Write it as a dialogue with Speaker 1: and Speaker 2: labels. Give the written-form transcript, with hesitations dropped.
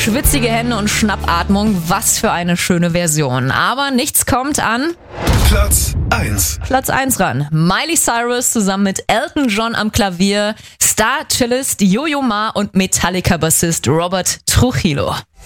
Speaker 1: schwitzige Hände und Schnappatmung. Was für eine schöne Version. Aber nichts kommt an
Speaker 2: Platz 1.
Speaker 1: Platz 1 ran. Miley Cyrus zusammen mit Elton John am Klavier, Star-Cellist Yo-Yo Ma und Metallica-Bassist Robert Trujillo.